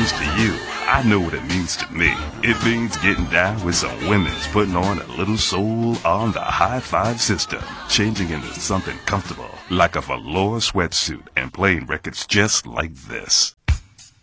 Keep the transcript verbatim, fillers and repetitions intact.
means to you, I know what it means to me. It means getting down with some women's putting on a little soul on the high five system, changing into something comfortable, like a velour sweatsuit, and playing records just like this.